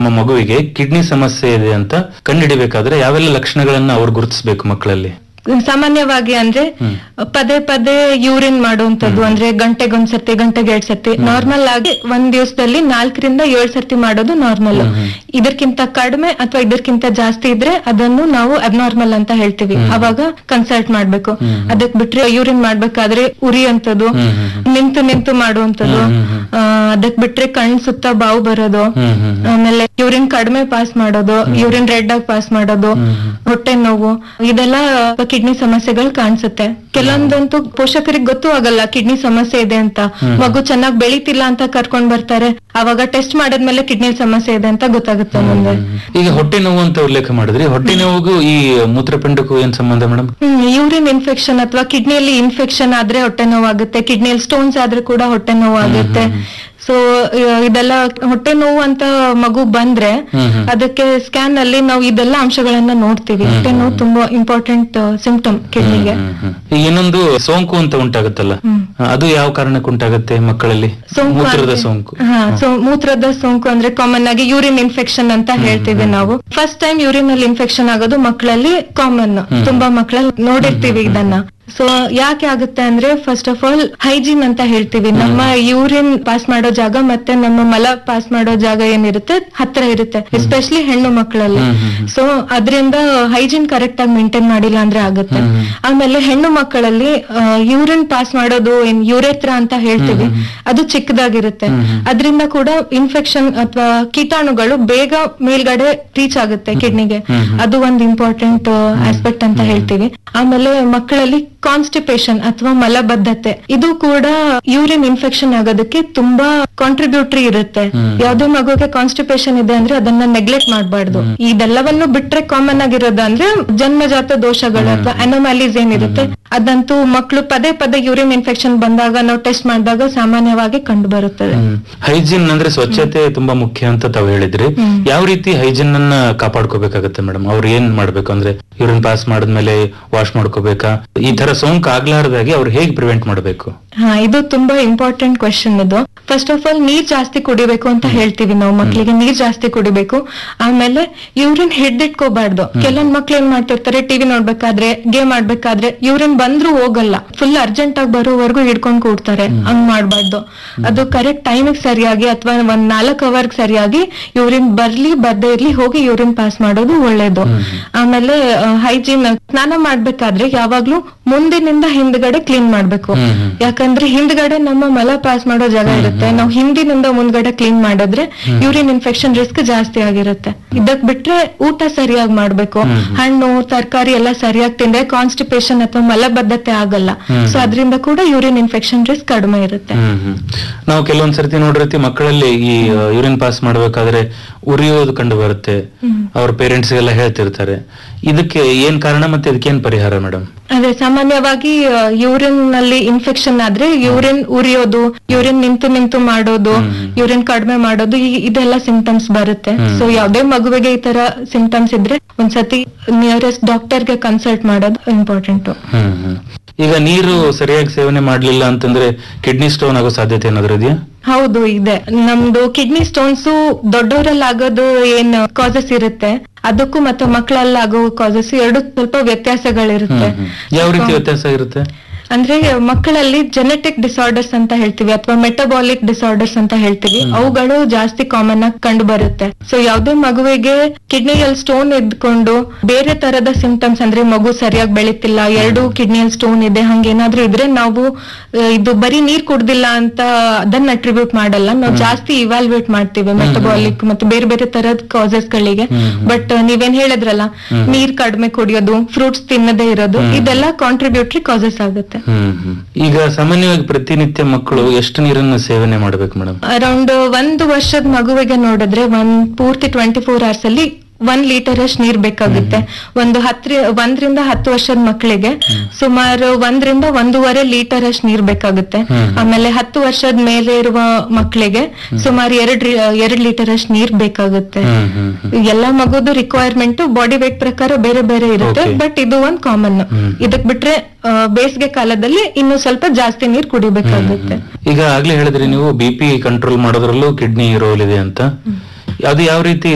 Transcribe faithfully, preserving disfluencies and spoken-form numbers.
ನಮ್ಮ ಮಗುವಿಗೆ ಕಿಡ್ನಿ ಸಮಸ್ಯೆ ಇದೆ ಅಂತ ಕಂಡುಹಿಡಿಬೇಕಾದ್ರೆ ಯಾವೆಲ್ಲ ಲಕ್ಷಣಗಳನ್ನ ಅವ್ರು ಗುರುತಿಸಬೇಕು ಮಕ್ಕಳಲ್ಲಿ? ಸಾಮಾನ್ಯವಾಗಿ ಅಂದ್ರೆ ಪದೇ ಪದೇ ಯೂರಿನ್ ಮಾಡುವಂತದ್ದು, ಅಂದ್ರೆ ಗಂಟೆಗೊಂದ್ಸತಿ ಗಂಟೆಗೆ ಎರಡ್ ಸರ್ತಿ. ನಾರ್ಮಲ್ ಆಗಿ ಒಂದ್ ದಿವಸದಲ್ಲಿ ನಾಲ್ಕರಿಂದ ಏಳ್ ಸರ್ತಿ ಮಾಡೋದು ನಾರ್ಮಲ್. ಇದಕ್ಕಿಂತ ಕಡಿಮೆ ಅಥವಾ ಇದಕ್ಕಿಂತ ಜಾಸ್ತಿ ಇದ್ರೆ ಅದನ್ನು ನಾವು ಅಬ್ನಾರ್ಮಲ್ ಅಂತ ಹೇಳ್ತೀವಿ. ಅವಾಗ ಕನ್ಸಲ್ಟ್ ಮಾಡ್ಬೇಕು. ಅದಕ್ ಬಿಟ್ರೆ ಯೂರಿನ್ ಮಾಡ್ಬೇಕಾದ್ರೆ ಉರಿಯಂತದ್ದು, ನಿಂತು ನಿಂತು ಮಾಡುವಂತದ್ದು, ಅದಕ್ ಬಿಟ್ರೆ ಕಣ್ ಸುತ್ತ ಬಾವು ಬರೋದು, ಆಮೇಲೆ ಯೂರಿನ್ ಕಡಿಮೆ ಪಾಸ್ ಮಾಡೋದು, ಯೂರಿನ್ ರೆಡ್ ಆಗಿ ಪಾಸ್ ಮಾಡೋದು, ಹೊಟ್ಟೆ ನೋವು, ಇದೆಲ್ಲ ಕಿಡ್ನಿ ಸಮಸ್ಯೆಗಳು ಕಾಣಿಸುತ್ತೆ. ಕೆಲವೊಂದಂತೂ ಪೋಷಕರಿಗೆ ಗೊತ್ತೂ ಆಗಲ್ಲ ಕಿಡ್ನಿ ಸಮಸ್ಯೆ ಇದೆ ಅಂತ. ಮಗು ಚೆನ್ನಾಗಿ ಬೆಳಿತಿಲ್ಲ ಅಂತ ಕರ್ಕೊಂಡ್ ಬರ್ತಾರೆ. ಅವಾಗ ಟೆಸ್ಟ್ ಮಾಡಿದ್ಮೇಲೆ ಕಿಡ್ನಿ ಸಮಸ್ಯೆ ಇದೆ ಅಂತ ಗೊತ್ತಾಗುತ್ತೆ ಮುಂದೆ. ಈಗ ಹೊಟ್ಟೆ ನೋವು ಅಂತ ಉಲ್ಲೇಖ ಮಾಡಿದ್ರಿ, ಹೊಟ್ಟೆ ನೋವಿಗೂ ಈ ಮೂತ್ರಪಿಂಡಕ್ಕೂ ಏನ್ ಸಂಬಂಧ ಮೇಡಮ್? ಹ್ಮ್ ಯೂರಿನ್ ಇನ್ಫೆಕ್ಷನ್ ಅಥವಾ ಕಿಡ್ನಿಯಲ್ಲಿ ಇನ್ಫೆಕ್ಷನ್ ಆದ್ರೆ ಹೊಟ್ಟೆ ನೋವಾಗುತ್ತೆ. ಕಿಡ್ನಿಯಲ್ಲಿ ಸ್ಟೋನ್ಸ್ ಆದ್ರೆ ಕೂಡ ಹೊಟ್ಟೆ ನೋವು ಆಗುತ್ತೆ. ಸೊ ಇದೆಲ್ಲ ಹೊಟ್ಟೆ ನೋವು ಅಂತ ಮಗು ಬಂದ್ರೆ ಅದಕ್ಕೆ ಸ್ಕ್ಯಾನ್ ಅಲ್ಲಿ ನಾವು ಇದೆಲ್ಲ ಅಂಶಗಳನ್ನ ನೋಡ್ತೀವಿ. ಹೊಟ್ಟೆ ನೋವು ತುಂಬಾ ಇಂಪಾರ್ಟೆಂಟ್ ಸಿಂಪ್ಟಮ್ ಕಿಡ್ನಿಗೆ. ಇನ್ನೊಂದು ಸೋಂಕು ಅಂತ ಉಂಟಾಗುತ್ತಲ್ಲ, ಅದು ಯಾವ ಕಾರಣಕ್ಕೆ ಉಂಟಾಗುತ್ತೆ ಮಕ್ಕಳಲ್ಲಿ? ಮೂತ್ರದ ಸೋಂಕು. ಹಾ, ಸೊ ಮೂತ್ರದ ಸೋಂಕು ಅಂದ್ರೆ ಕಾಮನ್ ಆಗಿ ಯೂರಿನ್ ಇನ್ಫೆಕ್ಷನ್ ಅಂತ ಹೇಳ್ತೀವಿ ನಾವು. ಫಸ್ಟ್ ಟೈಮ್ ಯೂರಿನ್ ಅಲ್ಲಿ ಇನ್ಫೆಕ್ಷನ್ ಆಗೋದು ಮಕ್ಕಳಲ್ಲಿ ಕಾಮನ್. ತುಂಬಾ ಮಕ್ಕಳಲ್ಲಿ ನೋಡಿರ್ತೀವಿ ಇದನ್ನ. ಸೊ ಯಾಕೆ ಆಗುತ್ತೆ ಅಂದ್ರೆ ಫಸ್ಟ್ ಆಫ್ ಆಲ್ ಹೈಜೀನ್ ಅಂತ ಹೇಳ್ತೀವಿ. ನಮ್ಮ ಯೂರಿನ್ ಪಾಸ್ ಮಾಡೋ ಜಾಗ ಮತ್ತೆ ನಮ್ಮ ಮಲ ಪಾಸ್ ಮಾಡೋ ಜಾಗ ಏನಿರುತ್ತೆ ಹತ್ರ ಇರುತ್ತೆ, ಎಸ್ಪೆಷಲಿ ಹೆಣ್ಣು ಮಕ್ಕಳಲ್ಲಿ. ಸೊ ಅದರಿಂದ ಹೈಜೀನ್ ಕರೆಕ್ಟ್ ಆಗಿ ಮೇಂಟೈನ್ ಮಾಡಿಲ್ಲ ಅಂದ್ರೆ ಆಗುತ್ತೆ. ಆಮೇಲೆ ಹೆಣ್ಣು ಮಕ್ಕಳಲ್ಲಿ ಯೂರಿನ್ ಪಾಸ್ ಮಾಡೋದು ಏನ್ ಯೂರೇತ್ರ ಅಂತ ಹೇಳ್ತೀವಿ, ಅದು ಚಿಕ್ಕದಾಗಿರುತ್ತೆ. ಅದರಿಂದ ಕೂಡ ಇನ್ಫೆಕ್ಷನ್ ಅಥವಾ ಕೀಟಾಣುಗಳು ಬೇಗ ಮೇಲ್ಗಡೆ ರೀಚ್ ಆಗುತ್ತೆ ಕಿಡ್ನಿಗೆ. ಅದು ಒಂದು ಇಂಪಾರ್ಟೆಂಟ್ ಆಸ್ಪೆಕ್ಟ್ ಅಂತ ಹೇಳ್ತೀವಿ. ಆಮೇಲೆ ಮಕ್ಕಳಲ್ಲಿ ಕಾನ್ಸ್ಟಿಪೇಷನ್ ಅಥವಾ ಮಲಬದ್ಧತೆ, ಇದು ಕೂಡ ಯೂರಿನ್ ಇನ್ಫೆಕ್ಷನ್ ಆಗೋದಕ್ಕೆ ತುಂಬಾ ಕಾಂಟ್ರಿಬ್ಯೂಟರಿ ಇರುತ್ತೆ. ಯಾವ್ದೇ ಮಗುಗೆ ಕಾನ್ಸ್ಟಿಪೇಷನ್ ಇದೆ ಅಂದ್ರೆ ಅದನ್ನ ನೆಗ್ಲೆಕ್ಟ್ ಮಾಡಬಾರ್ದು. ಇದೆಲ್ಲವನ್ನು ಬಿಟ್ರೆ ಕಾಮನ್ ಆಗಿರೋದು ಅಂದ್ರೆ ಜನ್ಮಜಾತ ದೋಷಗಳು ಅಥವಾ ಅನೋಮ್ಯಾಲೀಸ್ ಏನಿರುತ್ತೆ ಅದಂತೂ ಮಕ್ಕಳು ಪದೇ ಪದೇ ಯೂರಿನ್ ಇನ್ಫೆಕ್ಷನ್ ಬಂದಾಗ ನಾವು ಟೆಸ್ಟ್ ಮಾಡಿದಾಗ ಸಾಮಾನ್ಯವಾಗಿ ಕಂಡು ಬರುತ್ತದೆ. ಹೈಜೀನ್ ಅಂದ್ರೆ ಸ್ವಚ್ಛತೆ ತುಂಬಾ ಮುಖ್ಯ ಅಂತ ತಾವು ಹೇಳಿದ್ರಿ. ಯಾವ ರೀತಿ ಹೈಜೀನ್ ಅನ್ನ ಕಾಪಾಡ್ಕೋಬೇಕಾಗತ್ತೆ ಮೇಡಮ್? ಅವ್ರು ಏನ್ ಮಾಡ್ಬೇಕು ಅಂದ್ರೆ ಯೂರಿನ್ ಪಾಸ್ ಮಾಡಿದ್ಮೇಲೆ ವಾಶ್ ಮಾಡ್ಕೋಬೇಕಾ? ಈ ತರ ಸೋಂಕು ಆಗ್ಲಾರ್ದಾಗೆ ಅವ್ರು ಹೇಗೆ ಪ್ರಿವೆಂಟ್ ಮಾಡಬೇಕು? ಹಾ, ಇದು ತುಂಬಾ ಇಂಪಾರ್ಟೆಂಟ್ ಕ್ವೆಶನ್ ಇದು. ಫಸ್ಟ್ ಆಫ್ ಆಲ್ ನೀರ್ ಜಾಸ್ತಿ ಕುಡಿಬೇಕು ಅಂತ ಹೇಳ್ತೀವಿ ನಾವು ಮಕ್ಕಳಿಗೆ. ನೀರ್ ಜಾಸ್ತಿ ಕುಡಿಬೇಕು. ಆಮೇಲೆ ಯೂರಿನ್ ಹಿಡ್ದಿಟ್ಕೋಬಾರ್ದು. ಕೆಲವೊಂದ್ ಮಕ್ಳು ಏನ್ ಮಾಡ್ತಿರ್ತಾರೆ, ಟಿವಿ ನೋಡ್ಬೇಕಾದ್ರೆ ಗೇಮ್ ಆಡ್ಬೇಕಾದ್ರೆ ಯೂರಿನ್ ಬಂದ್ರು ಹೋಗಲ್ಲ, ಫುಲ್ ಅರ್ಜೆಂಟ್ ಆಗಿ ಬರೋವರೆಗೂ ಹಿಡ್ಕೊಂಡ್ ಕೂಡ್ತಾರೆ. ಹಂಗ್ ಮಾಡ್ಬಾರ್ದು. ಅದು ಕರೆಕ್ಟ್ ಟೈಮಿಗೆ ಸರಿಯಾಗಿ ಅಥವಾ ಒಂದ್ ನಾಲ್ಕ್ ಅವರ್ ಸರಿಯಾಗಿ ಯೂರಿನ್ ಬರ್ಲಿ ಬರ್ದೇ ಇರ್ಲಿ ಹೋಗಿ ಯೂರಿನ್ ಪಾಸ್ ಮಾಡೋದು ಒಳ್ಳೇದು. ಆಮೇಲೆ ಹೈಜೀನ್, ಸ್ನಾನ ಮಾಡ್ಬೇಕಾದ್ರೆ ಯಾವಾಗ್ಲೂ ಮುಂದಿನಿಂದ ಹಿಂದ್ಗಡೆ ಕ್ಲೀನ್ ಮಾಡ್ಬೇಕು. ಯಾಕಂದ್ರೆ ಹಿಂದ್ಗಡೆ ನಮ್ಮ ಮಲ ಪಾಸ್ ಮಾಡೋ ಜಾಗ ಇರುತ್ತೆ. ನಾವು ಹಿಂದಿನಿಂದ ಮುಂದ್ಗಡೆ ಕ್ಲೀನ್ ಮಾಡಿದ್ರೆ ಯೂರಿನ್ ಇನ್ಫೆಕ್ಷನ್ ರಿಸ್ಕ್ ಜಾಸ್ತಿ ಆಗಿರುತ್ತೆ. ಇದಕ್ ಬಿಟ್ರೆ ಊಟ ಸರಿಯಾಗಿ ಮಾಡ್ಬೇಕು. ಹಣ್ಣು ತರಕಾರಿ ಎಲ್ಲ ಸರಿಯಾಗಿ ತಿಂದ್ರೆ ಕಾನ್ಸ್ಟಿಪೇಷನ್ ಅಥವಾ ಮಲಬದ್ಧತೆ ಆಗಲ್ಲ. ಸೊ ಅದರಿಂದ ಕೂಡ ಯೂರಿನ್ ಇನ್ಫೆಕ್ಷನ್ ರಿಸ್ಕ್ ಕಡಿಮೆ ಇರುತ್ತೆ. ನಾವು ಕೆಲವೊಂದ್ ಸರ್ತಿ ನೋಡಿರ್ತೀವಿ ಮಕ್ಕಳಲ್ಲಿ ಈ ಯೂರಿನ್ ಪಾಸ್ ಮಾಡ್ಬೇಕಾದ್ರೆ ಉರಿಯೋದು ಕಂಡು ಬರುತ್ತೆ. ಅವ್ರ ಪೇರೆಂಟ್ಸ್ ಎಲ್ಲ ಹೇಳ್ತಿರ್ತಾರೆ. ಇದಕ್ಕೆ ಏನ್ ಕಾರಣ ಮತ್ತೆ ಇದಕ್ಕೆ ಏನ್ ಪರಿಹಾರ ಮೇಡಮ್? ಅದೇ ಸಾಮಾನ್ಯವಾಗಿ ಯೂರಿನ್ ನಲ್ಲಿ ಇನ್ಫೆಕ್ಷನ್ ಆದ್ರೆ ಯೂರಿನ್ ಉರಿಯೋದು, ಯೂರಿನ್ ನಿಂತು ನಿಂತು ಮಾಡೋದು, ಯೂರಿನ್ ಕಡಿಮೆ ಮಾಡೋದು, ಇದೆಲ್ಲ ಸಿಂಪ್ಟಮ್ಸ್ ಬರುತ್ತೆ. ಸೊ ಯಾವ್ದೇ ಮಗುವಿಗೆ ಈ ತರ ಸಿಂಪ್ಟಮ್ಸ್ ಇದ್ರೆ ಒಂದ್ಸತಿ ನಿಯರೆಸ್ಟ್ ಡಾಕ್ಟರ್ಗೆ ಕನ್ಸಲ್ಟ್ ಮಾಡೋದು ಇಂಪಾರ್ಟೆಂಟ್. ಈಗ ನೀರು ಸರಿಯಾಗಿ ಸೇವನೆ ಮಾಡ್ಲಿಲ್ಲ ಅಂತಂದ್ರೆ ಕಿಡ್ನಿ ಸ್ಟೋನ್ ಆಗೋ ಸಾಧ್ಯತೆ ಏನಾದ್ರು ಇದೆಯಾ? ಹೌದು ಇದೆ. ನಮ್ದು ಕಿಡ್ನಿ ಸ್ಟೋನ್ಸ್ ದೊಡ್ಡವರಲ್ಲಿ ಆಗೋದು ಏನ್ ಕಾಸಸ್ ಇರುತ್ತೆ ಅದಕ್ಕೂ ಮತ್ತೆ ಮಕ್ಕಳಲ್ಲಿ ಆಗೋ ಕಾಸಸ್ ಎರಡು ಸ್ವಲ್ಪ ವ್ಯತ್ಯಾಸಗಳಿರುತ್ತೆ. ಯಾವ ರೀತಿ ವ್ಯತ್ಯಾಸ ಇರುತ್ತೆ? ಅಂದ್ರೆ ಮಕ್ಕಳಲ್ಲಿ ಜೆನೆಟಿಕ್ ಡಿಸಾರ್ಡರ್ಸ್ ಅಂತ ಹೇಳ್ತೀವಿ ಅಥವಾ ಮೆಟಬಾಲಿಕ್ ಡಿಸಾರ್ಡರ್ಸ್ ಅಂತ ಹೇಳ್ತೀವಿ, ಅವುಗಳು ಜಾಸ್ತಿ ಕಾಮನ್ ಆಗಿ ಕಂಡು ಬರುತ್ತೆ. ಸೊ ಯಾವ್ದೇ ಮಗುವಿಗೆ ಕಿಡ್ನಿಯಲ್ಲಿ ಸ್ಟೋನ್ ಇದ್ಕೊಂಡು ಬೇರೆ ತರದ ಸಿಂಪ್ಟಮ್ಸ್ ಅಂದ್ರೆ ಮಗು ಸರಿಯಾಗಿ ಬೆಳಿತಿಲ್ಲ, ಎರಡು ಕಿಡ್ನಿಯಲ್ಲಿ ಸ್ಟೋನ್ ಇದೆ, ಹಂಗೇನಾದ್ರೂ ಇದ್ರೆ ನಾವು ಇದು ಬರೀ ನೀರ್ ಕುಡ್ದಿಲ್ಲ ಅಂತ ಅದನ್ನ ಅಟ್ರಿಬ್ಯೂಟ್ ಮಾಡಲ್ಲ. ನಾವು ಜಾಸ್ತಿ ಇವ್ಯಾಲ್ಯೂಯೇಟ್ ಮಾಡ್ತೀವಿ ಮೆಟಬಾಲಿಕ್ ಮತ್ತೆ ಬೇರೆ ಬೇರೆ ತರದ ಕಾಸಸ್ ಗಳಿಗೆ. ಬಟ್ ನೀವೇನ್ ಹೇಳಿದ್ರಲ್ಲ, ನೀರ್ ಕಡಿಮೆ ಕುಡಿಯೋದು, ಫ್ರೂಟ್ಸ್ ತಿನ್ನದೇ ಇರೋದು, ಇದೆಲ್ಲ ಕಾಂಟ್ರಿಬ್ಯೂಟರಿ ಕಾಸಸ್ ಆಗುತ್ತೆ. ಈಗ ಸಾಮಾನ್ಯವಾಗಿ ಪ್ರತಿನಿತ್ಯ ಮಕ್ಕಳು ಎಷ್ಟು ನೀರನ್ನು ಸೇವನೆ ಮಾಡಬೇಕು ಮೇಡಮ್? ಅರೌಂಡ್ ಒಂದು ವರ್ಷದ ಮಗುವಿಗೆ ನೋಡಿದ್ರೆ ಒಂದ್ ಪೂರ್ತಿ ಟ್ವೆಂಟಿ ಫೋರ್ ಅವರ್ಸ್ ಅಲ್ಲಿ ಒಂದ್ ಲೀಟರ್ ಅಷ್ಟು ನೀರ್ ಬೇಕಾಗುತ್ತೆ. ಒಂದು ಹತ್ರ ಒಂದ್ರಿಂದ ಹತ್ತು ವರ್ಷದ ಮಕ್ಕಳಿಗೆ ಸುಮಾರು ಒಂದ್ರಿಂದ ಒಂದೂವರೆ ಲೀಟರ್ ಅಷ್ಟು ನೀರ್ ಬೇಕಾಗುತ್ತೆ. ಆಮೇಲೆ ಹತ್ತು ವರ್ಷದ ಮೇಲೆ ಇರುವ ಮಕ್ಕಳಿಗೆ ಸುಮಾರು ಎರಡ್ ಎರಡ್ ಲೀಟರ್ ಅಷ್ಟು ನೀರ್ ಬೇಕಾಗುತ್ತೆ. ಎಲ್ಲಾ ಮಗುದು ರಿಕ್ವೈರ್ಮೆಂಟ್ ಬಾಡಿ ವೇಟ್ ಪ್ರಕಾರ ಬೇರೆ ಬೇರೆ ಇರುತ್ತೆ. ಬಟ್ ಇದು ಒಂದ್ ಕಾಮನ್. ಇದಕ್ ಬಿಟ್ರೆ ಬೇಸಿಗೆ ಕಾಲದಲ್ಲಿ ಇನ್ನು ಸ್ವಲ್ಪ ಜಾಸ್ತಿ ನೀರ್ ಕುಡಿಬೇಕಾಗುತ್ತೆ. ಈಗ ಆಗ್ಲೇ ಹೇಳಿದ್ರಿ ನೀವು B P control ಮಾಡೋದ್ರಲ್ಲೂ kidney roll ಇದೆ ಅಂತ. ಅದು ಯಾವ ರೀತಿ